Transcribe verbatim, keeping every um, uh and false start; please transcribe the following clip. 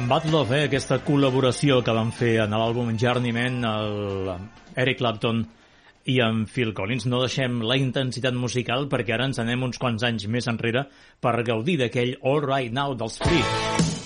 Bad Love, eh? Aquesta col·laboració que van fer en l'àlbum Journeyman, el Eric Clapton i en Phil Collins. No deixem la intensitat musical perquè ara ens anem uns quants anys més enrere per gaudir d'aquell All Right Now dels Free.